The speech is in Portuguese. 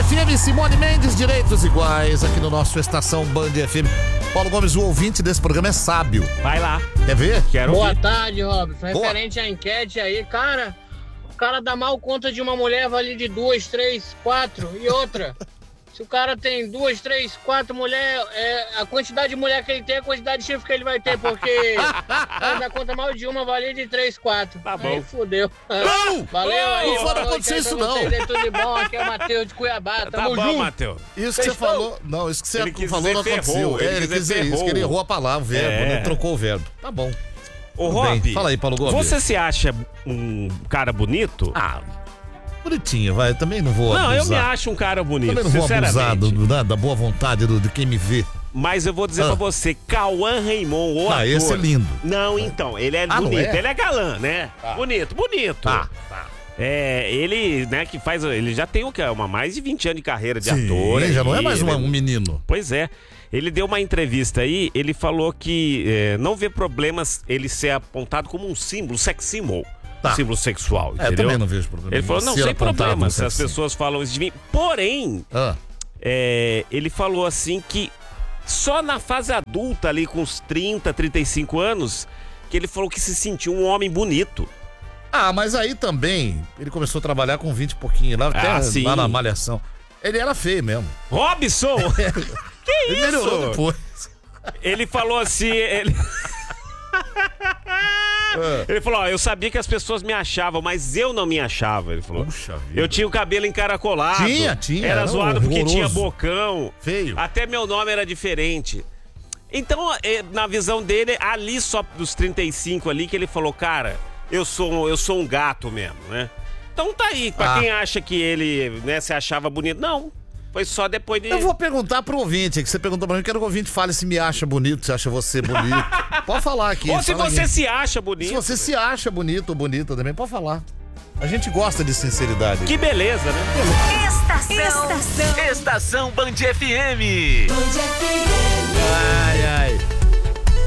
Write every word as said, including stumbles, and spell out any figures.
F M, Simone Mendes, Direitos Iguais, aqui no nosso Estação Band F M. Paulo Gomes, o ouvinte desse programa é sábio. Vai lá. Quer ver? Quero Boa ouvir. tarde, Robson. Referente à enquete aí, cara, o cara dá mal conta de uma mulher, vale de duas, três, quatro. E outra, se o cara tem duas, três, quatro mulheres, é, a quantidade de mulher que ele tem é a quantidade de chifre que ele vai ter, porque ela dá conta mal de uma, vale de três, quatro. Tá bom. Aí fudeu. Não! Valeu aí. Não pode boa noite acontecer aí isso, pra não. vocês aí, tudo de bom. Aqui é o Matheus de Cuiabá. Tá Tamo bom, junto. Matheus. Isso que você falou. Não, isso que você Ele quis falou dizer não aconteceu. ferrou, É, ele ele quis quis dizer dizer isso, ferrou. que ele errou a palavra, o verbo, É. né? Trocou o verbo. Tá bom. Ô, Tudo bem. Rob, Fala aí, Paulo Gomes. você se acha um cara bonito? Ah, bonitinho, vai. Eu também não vou não, abusar. eu me acho um cara bonito, Também não vou abusar sinceramente. do, da, da boa vontade do, de quem me vê. Mas eu vou dizer Ah. pra você, Cauã Raymond, o Ah, ator... esse é lindo. Não, então, ele é Ah, não bonito, é? ele é galã, né? Bonito, bonito. Tá, tá. É, ele, né, que faz... Ele já tem o quê? Uma mais de vinte anos de carreira de Sim, ator. já não é aí, mais uma- ele- um menino. Pois é. Ele deu uma entrevista aí, ele falou que é, não vê problemas ele ser apontado como um símbolo, sex symbol. Tá. Um símbolo sexual, É, entendeu? também não vejo problema. Ele falou, não, Ser sem apontado problema no se as sex pessoas falam isso de mim. Porém, Ah, é, ele falou assim que só na fase adulta ali com uns trinta, trinta e cinco anos, que ele falou que se sentiu um homem bonito. Ah, mas aí também, ele começou a trabalhar com vinte e pouquinho, lá, até Ah, sim. lá na Malhação. Ele era feio mesmo. Robson! que Ele melhorou isso? depois. Ele falou assim, ele... Ele falou, ó, eu sabia que as pessoas me achavam, mas eu não me achava, ele falou. Puxa vida. Eu tinha o cabelo encaracolado. Tinha, tinha, Era era zoado porque horroroso. tinha bocão. Feio. Até meu nome era diferente. Então, eh, na visão dele, ali só dos trinta e cinco ali, que ele falou, cara, eu sou, um- eu sou um gato mesmo, né? Então tá aí, pra Ah. quem acha que ele, né, se achava bonito. Não, foi só depois de... Eu vou perguntar pro ouvinte, que você perguntou pra mim, quero que o ouvinte fale se me acha bonito, se acha você bonito. Pode falar aqui. Ou se fala você aqui. se acha bonito. Se você se acha bonito ou bonita também, pode falar. A gente gosta de sinceridade. Que beleza, né? Estação. Estação. Estação Band F M. Band F M. Ai, ai.